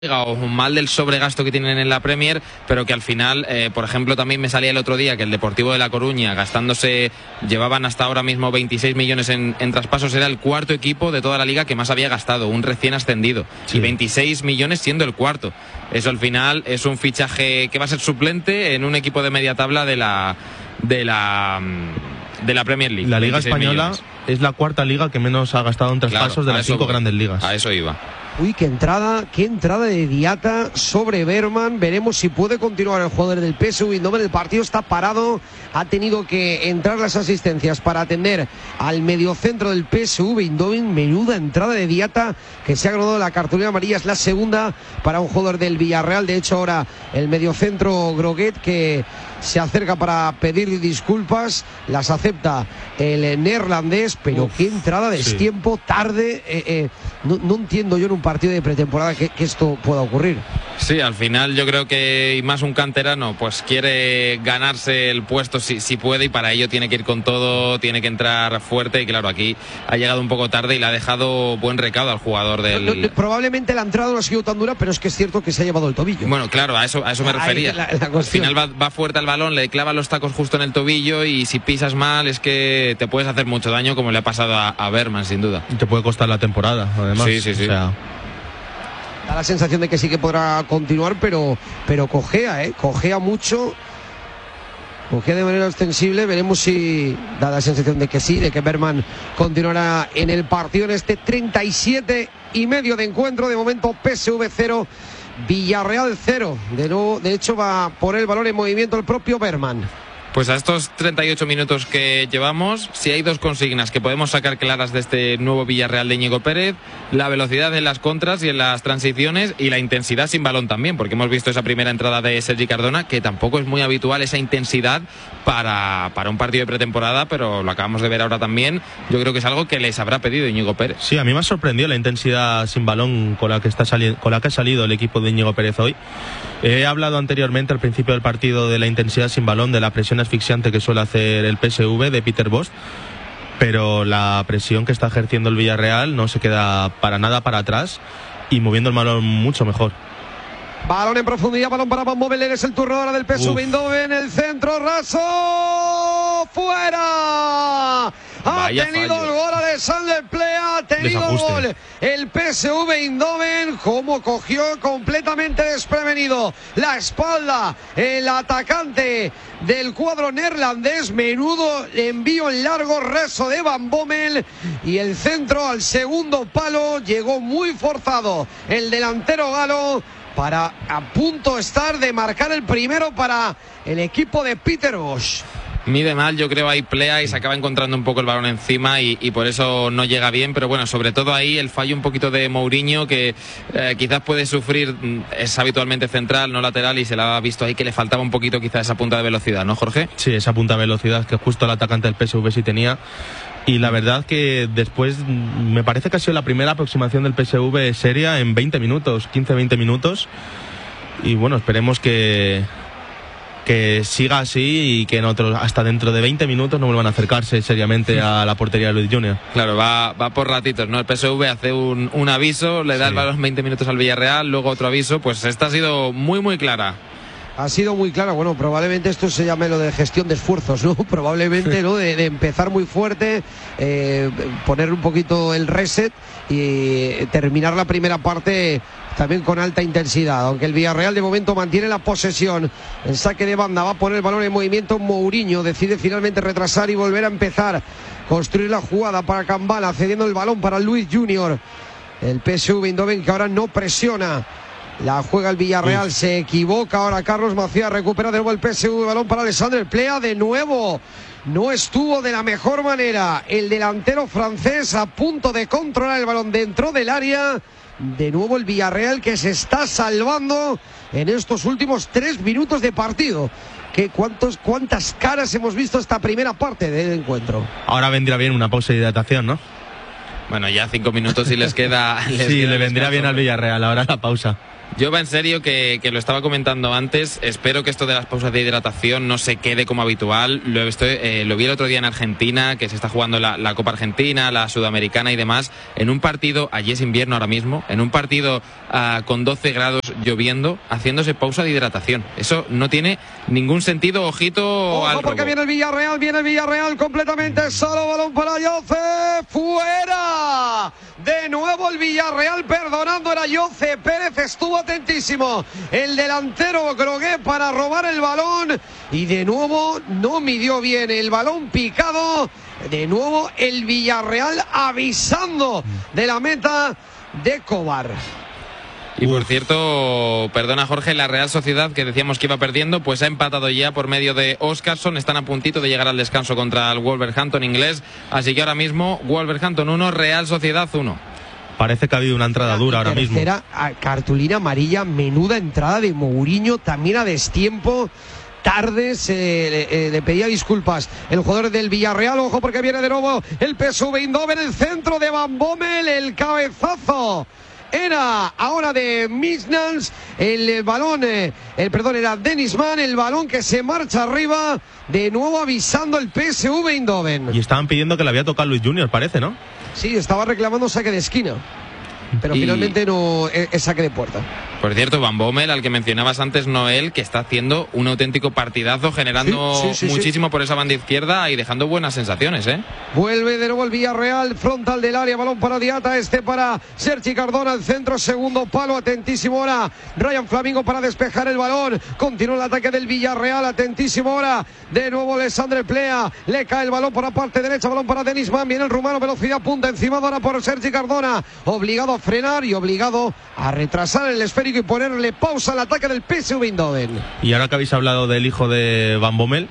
o mal del sobregasto que tienen en la Premier, pero que al final, por ejemplo, también me salía el otro día que el Deportivo de La Coruña, llevaban hasta ahora mismo 26 millones en traspasos, era el cuarto equipo de toda la liga que más había gastado, un recién ascendido, sí. Y 26 millones siendo el cuarto. Eso al final es un fichaje que va a ser suplente en un equipo de media tabla de la Premier League. La Liga Española es la cuarta liga que menos ha gastado en traspasos de las 5 grandes ligas. A eso iba. Uy, qué entrada de Diatta sobre Bergman. Veremos si puede continuar el jugador del PSV Eindhoven. El partido está parado. Ha tenido que entrar las asistencias para atender al mediocentro del PSV Eindhoven. Menuda entrada de Diatta, que se ha ganado la cartulina amarilla. Es la segunda para un jugador del Villarreal. De hecho, ahora el mediocentro Groguet, que se acerca para pedir disculpas, las acepta el neerlandés, pero qué entrada de destiempo, tarde. No entiendo yo en un partido de pretemporada que esto pueda ocurrir. Sí, al final yo creo que, y más un canterano, pues quiere ganarse el puesto si puede, y para ello tiene que ir con todo, tiene que entrar fuerte, y claro, aquí ha llegado un poco tarde y le ha dejado buen recado al jugador del... Probablemente la entrada no ha sido tan dura, pero es que es cierto que se ha llevado el tobillo. Bueno, claro, a eso me refería. Al final va fuerte al balón, le clava los tacos justo en el tobillo, y si pisas mal es que te puedes hacer mucho daño, como le ha pasado a Bergman, sin duda. Y te puede costar la temporada, además. Sí. O sea... Da la sensación de que sí que podrá continuar, pero cojea mucho, cojea de manera extensible. Veremos si da la sensación de que sí, de que Bergman continuará en el partido en este 37,5 de encuentro. De momento PSV 0, Villarreal 0. De hecho va por el balón en movimiento el propio Bergman. Pues a estos 38 minutos que llevamos, si hay dos consignas que podemos sacar claras de este nuevo Villarreal de Íñigo Pérez: la velocidad en las contras y en las transiciones, y la intensidad sin balón también, porque hemos visto esa primera entrada de Sergi Cardona, que tampoco es muy habitual esa intensidad para un partido de pretemporada, pero lo acabamos de ver ahora también. Yo creo que es algo que les habrá pedido Íñigo Pérez. Sí, a mí me ha sorprendido la intensidad sin balón con la que ha salido el equipo de Íñigo Pérez hoy. He hablado anteriormente al principio del partido de la intensidad sin balón, de la presión asfixiante que suele hacer el PSV de Peter Bosz, pero la presión que está ejerciendo el Villarreal no se queda para nada para atrás, y moviendo el balón mucho mejor. Balón en profundidad, balón para Van Bommel, es el turno ahora del PSV Eindhoven, el centro raso, fuera. Vaya tenido fallo. El gol Alexander Plea, ha tenido el gol el PSV Eindhoven. Como cogió completamente desprevenido la espalda el atacante del cuadro neerlandés. Menudo envío en largo, rezo de Van Bommel, y el centro al segundo palo. Llegó muy forzado el delantero galo, para a punto estar de marcar el primero para el equipo de Peter Bosz. Mide mal, yo creo, ahí Plea, y se acaba encontrando un poco el balón encima, y por eso no llega bien. Pero bueno, sobre todo ahí el fallo un poquito de Mourinho, que quizás puede sufrir. Es habitualmente central, no lateral, y se le ha visto ahí que le faltaba un poquito quizás esa punta de velocidad, ¿no, Jorge? Sí, esa punta de velocidad que justo el atacante del PSV sí tenía. Y la verdad que después me parece que ha sido la primera aproximación del PSV seria en 20 minutos, 15-20 minutos. Y bueno, esperemos que siga así, y que hasta dentro de 20 minutos no vuelvan a acercarse seriamente a la portería de Luis Junior. Claro, va por ratitos, ¿no? El PSV hace un aviso, le da el balón 20 minutos al Villarreal, luego otro aviso. Pues esta ha sido muy, muy clara. Ha sido muy clara. Bueno, probablemente esto se llame lo de gestión de esfuerzos, ¿no? Probablemente, ¿no? De empezar muy fuerte, poner un poquito el reset y terminar la primera parte también con alta intensidad. Aunque el Villarreal de momento mantiene la posesión. En saque de banda va a poner el balón en movimiento Mourinho. Decide finalmente retrasar y volver a empezar. Construir la jugada para Kambala, cediendo el balón para Luis Junior. El PSV Eindhoven, que ahora no presiona. La juega el Villarreal, se equivoca ahora Carlos Macías, recupera de nuevo el PSV, balón para Alexander Plea, de nuevo no estuvo de la mejor manera el delantero francés, a punto de controlar el balón dentro del área. De nuevo el Villarreal, que se está salvando en estos últimos 3 minutos de partido. ¿Cuántas caras hemos visto esta primera parte del encuentro? Ahora vendría bien una pausa de hidratación, ¿no? Bueno, ya 5 minutos y les queda... Sí, le vendría bien al Villarreal ahora la pausa. Yo va en serio que lo estaba comentando antes. Espero que esto de las pausas de hidratación no se quede como habitual. Lo vi el otro día en Argentina, que se está jugando la Copa Argentina, la Sudamericana y demás. En un partido, allí es invierno ahora mismo, en un partido con 12 grados lloviendo, haciéndose pausa de hidratación. Eso no tiene ningún sentido. Ojito al porque robo. viene el Villarreal completamente solo. Balón para Yoce. ¡Fuera! De nuevo el Villarreal, perdonando, era Yoce Pérez, estuvo atentísimo el delantero Groguet para robar el balón y de nuevo no midió bien el balón picado. De nuevo el Villarreal avisando de la meta de Kovar. Y por cierto, perdona Jorge, la Real Sociedad, que decíamos que iba perdiendo, pues ha empatado ya por medio de Óscarson. Están a puntito de llegar al descanso contra el Wolverhampton inglés. Así que ahora mismo Wolverhampton 1, Real Sociedad 1. Parece que ha habido una entrada dura ahora mismo. Tercera cartulina amarilla, menuda entrada de Mourinho, también a destiempo. Tarde le pedía disculpas el jugador del Villarreal. Ojo porque viene de nuevo el PSV Eindhoven, el centro de Van Bommel, el cabezazo era ahora de Misnans, el balón, era Dennis Mann, el balón que se marcha arriba, de nuevo avisando el PSV Eindhoven. Y estaban pidiendo que le había tocado Luis Junior, parece, ¿no? Sí, estaba reclamando saque de esquina, pero finalmente no es saque de puerta. Por cierto, Van Bommel, al que mencionabas antes, Noel, que está haciendo un auténtico partidazo, generando muchísimo por esa banda izquierda y dejando buenas sensaciones, ¿eh? Vuelve de nuevo el Villarreal, frontal del área, balón para Diata, para Sergi Cardona, el centro, segundo palo, atentísimo ahora Ryan Flamingo para despejar el balón, continúa el ataque del Villarreal, atentísimo ahora, de nuevo Alessandre Plea, le cae el balón por la parte derecha, balón para Denis Mann, viene el rumano, velocidad punta, encima ahora por Sergi Cardona, obligado a frenar y obligado a retrasar el esférico y ponerle pausa al ataque del PSV Eindhoven. Y ahora que habéis hablado del hijo de Van Bommel,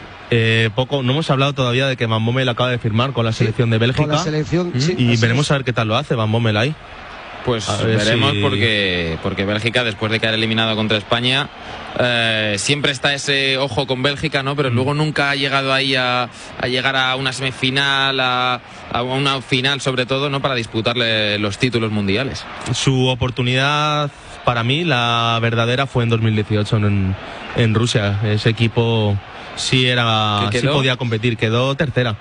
no hemos hablado todavía de que Van Bommel acaba de firmar con la selección de Bélgica. Con la selección, y veremos a ver qué tal lo hace Van Bommel ahí. Pues veremos porque Bélgica, después de quedar eliminado contra España, siempre está ese ojo con Bélgica, ¿no? Pero luego nunca ha llegado ahí a llegar a una semifinal, a una final sobre todo, ¿no? Para disputarle los títulos mundiales. Su oportunidad, para mí, la verdadera, fue en 2018 en Rusia. Ese equipo sí podía competir, quedó tercera.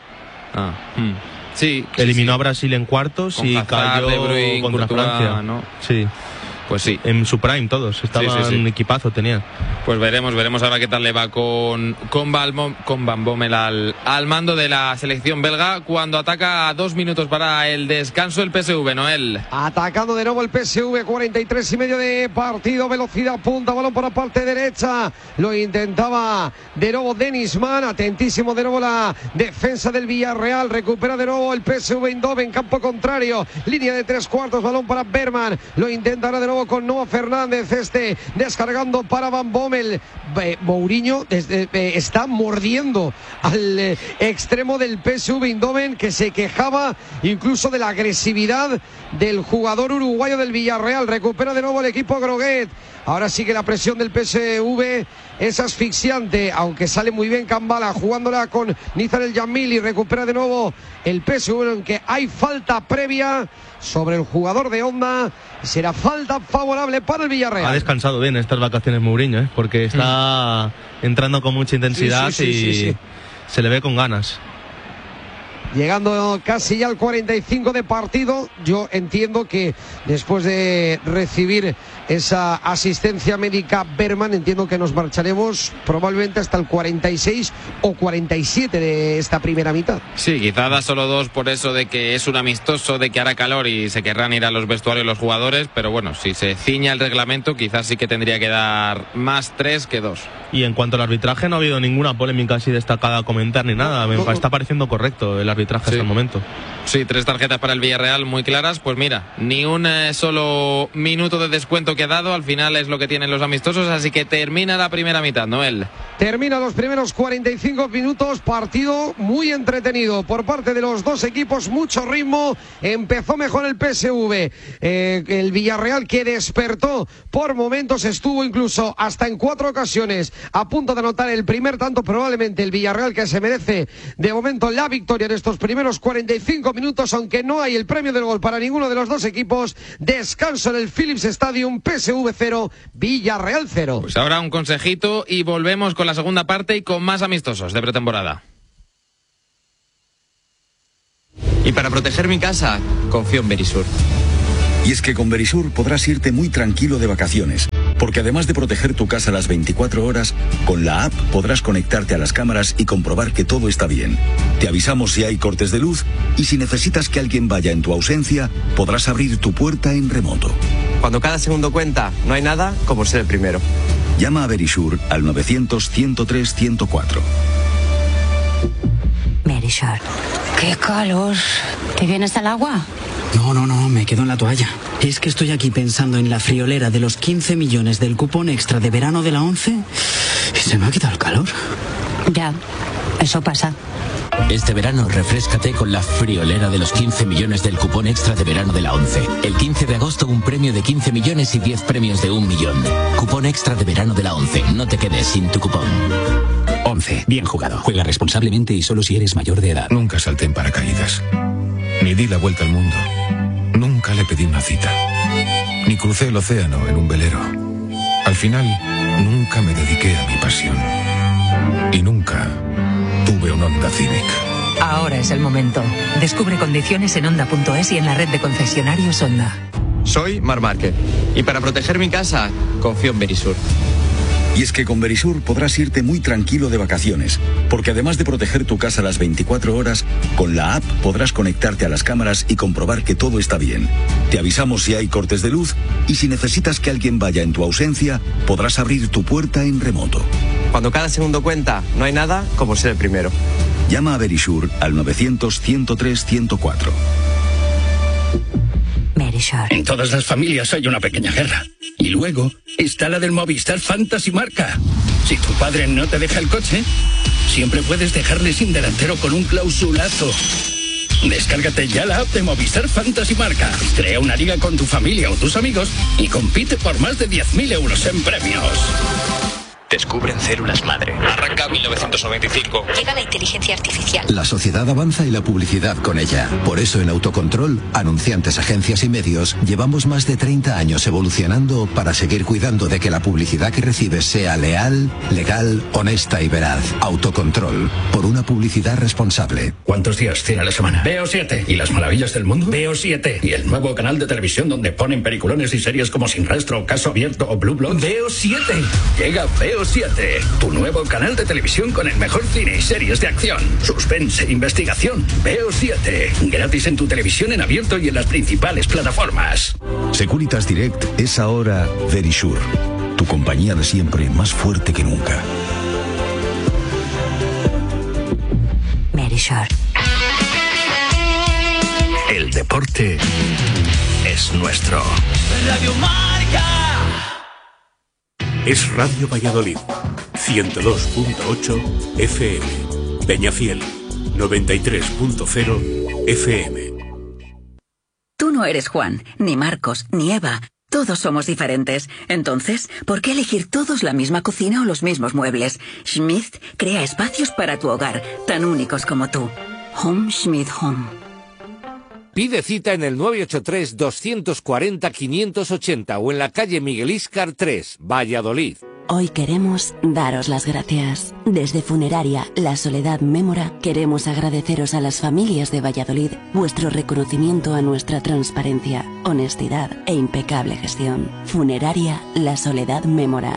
Sí, eliminó a Brasil en cuartos y cayó contra Francia, ¿no? Sí. Pues sí. En su prime todos, estaban un equipazo, tenían. Pues veremos ahora qué tal le va con Van Bommel al mando de la selección belga, cuando ataca a 2 minutos para el descanso el PSV, Noel. Atacando de nuevo el PSV, 43 y medio de partido, velocidad punta, balón por la parte derecha, lo intentaba de nuevo Dennis Mann, atentísimo de nuevo la defensa del Villarreal, recupera de nuevo el PSV Eindhoven, campo contrario, línea de 3/4, balón para Berman, lo intentará de nuevo con Noah Fernández, descargando para Van Bommel. Mourinho está mordiendo al extremo del PSV Eindhoven, que se quejaba incluso de la agresividad del jugador uruguayo del Villarreal. Recupera de nuevo el equipo Groguet. Ahora sí que la presión del PSV es asfixiante, aunque sale muy bien Kambala jugándola con Nizar El Yamil, y recupera de nuevo el PSV, en que hay falta previa sobre el jugador de Honda. Será falta favorable para el Villarreal. Ha descansado bien estas vacaciones Mourinho, porque está entrando con mucha intensidad y se le ve con ganas. Llegando casi ya al 45 de partido, yo entiendo que después de recibir esa asistencia médica Berman, entiendo que nos marcharemos probablemente hasta el 46 o 47 de esta primera mitad. Sí, quizá da solo 2 por eso de que es un amistoso, de que hará calor y se querrán ir a los vestuarios los jugadores, pero bueno, si se ciña el reglamento, quizás sí que tendría que dar más 3 que 2. Y en cuanto al arbitraje, no ha habido ninguna polémica así destacada a comentar ni nada. Me está pareciendo correcto el arbitraje hasta el momento. Sí, 3 tarjetas para el Villarreal muy claras. Pues mira, ni un solo minuto de descuento que ha dado. Al final es lo que tienen los amistosos. Así que termina la primera mitad, Noel. Termina los primeros 45 minutos. Partido muy entretenido por parte de los dos equipos. Mucho ritmo. Empezó mejor el PSV. El Villarreal, que despertó por momentos, estuvo incluso hasta en 4 ocasiones a punto de anotar el primer tanto. Probablemente el Villarreal, que se merece de momento la victoria en estos primeros 45 minutos, aunque no hay el premio del gol para ninguno de los dos equipos. Descanso en el Philips Stadium. Sporting, PSV 0, Villarreal 0. Pues ahora un consejito y volvemos con la segunda parte y con más amistosos de pretemporada. Y para proteger mi casa, confío en Verisur. Y es que con Verisur podrás irte muy tranquilo de vacaciones, porque además de proteger tu casa las 24 horas, con la app podrás conectarte a las cámaras y comprobar que todo está bien. Te avisamos si hay cortes de luz y si necesitas que alguien vaya en tu ausencia, podrás abrir tu puerta en remoto. Cuando cada segundo cuenta, no hay nada como ser el primero. Llama a Verisur al 900-103-104. Verisur. ¡Qué calor! ¿Te vienes al agua? No, me quedo en la toalla. Es que estoy aquí pensando en la friolera de los 15 millones del cupón extra de verano de la 11 y se me ha quitado el calor. Ya, eso pasa. Este verano refréscate con la friolera de los 15 millones del cupón extra de verano de la 11. El 15 de agosto un premio de 15 millones y 10 premios de 1 millón. Cupón extra de verano de la 11. No te quedes sin tu cupón. 11. Bien jugado. Juega responsablemente y solo si eres mayor de edad. Nunca salté en paracaídas. Ni di la vuelta al mundo. Nunca le pedí una cita. Ni crucé el océano en un velero. Al final, nunca me dediqué a mi pasión. Y nunca tuve un Honda Civic. Ahora es el momento. Descubre condiciones en Honda.es y en la red de concesionarios Honda. Soy Marc Márquez. Y para proteger mi casa, confío en Verisur. Y es que con Verisur podrás irte muy tranquilo de vacaciones, porque además de proteger tu casa las 24 horas, con la app podrás conectarte a las cámaras y comprobar que todo está bien. Te avisamos si hay cortes de luz y si necesitas que alguien vaya en tu ausencia, podrás abrir tu puerta en remoto. Cuando cada segundo cuenta, no hay nada como ser el primero. Llama a Verisur al 900-103-104. Verisur. En todas las familias hay una pequeña guerra. Y luego está la del Movistar Fantasy Marca. Si tu padre no te deja el coche, siempre puedes dejarle sin delantero con un clausulazo. Descárgate ya la app de Movistar Fantasy Marca. Crea una liga con tu familia o tus amigos y compite por más de 10.000 euros en premios. Descubren células madre. Arranca 1995. Llega la inteligencia artificial. La sociedad avanza y la publicidad con ella. Por eso en Autocontrol, anunciantes, agencias y medios, llevamos más de 30 años evolucionando para seguir cuidando de que la publicidad que recibes sea leal, legal, honesta y veraz. Autocontrol, por una publicidad responsable. ¿Cuántos días tiene la semana? Veo 7. ¿Y las maravillas del mundo? Veo 7. ¿Y el nuevo canal de televisión donde ponen peliculones y series como Sin Rastro, Caso Abierto o Blue Bloods? Veo 7. Llega Veo 7, tu nuevo canal de televisión con el mejor cine y series de acción, suspense, investigación. Veo 7, gratis en tu televisión en abierto y en las principales plataformas. Securitas Direct es ahora Verisur, tu compañía de siempre más fuerte que nunca. Verisur. El deporte es nuestro. Radio Marca. Es Radio Valladolid, 102.8 FM, Peñafiel, 93.0 FM. Tú no eres Juan, ni Marcos, ni Eva. Todos somos diferentes. Entonces, ¿por qué elegir todos la misma cocina o los mismos muebles? Schmidt crea espacios para tu hogar, tan únicos como tú. Home Schmidt Home. Pide cita en el 983-240-580 o en la calle Miguel Íscar 3, Valladolid. Hoy queremos daros las gracias. Desde Funeraria La Soledad Mémora queremos agradeceros a las familias de Valladolid vuestro reconocimiento a nuestra transparencia, honestidad e impecable gestión. Funeraria La Soledad Mémora.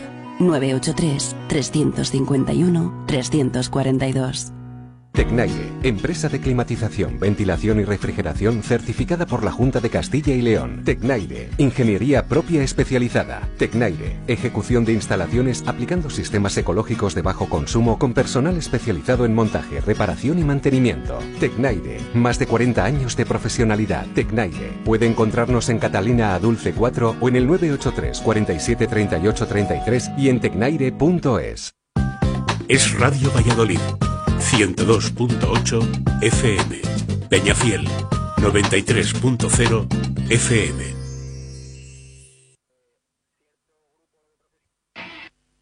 983-351-342. Tecnaire, empresa de climatización, ventilación y refrigeración certificada por la Junta de Castilla y León. Tecnaire, ingeniería propia especializada. Tecnaire, ejecución de instalaciones aplicando sistemas ecológicos de bajo consumo con personal especializado en montaje, reparación y mantenimiento. Tecnaire, más de 40 años de profesionalidad. Tecnaire, puede encontrarnos en Catalina Adulce 4 o en el 983 47 38 33 y en tecnaire.es. Es Radio Valladolid, 102.8 FM, Peñafiel, 93.0 FM.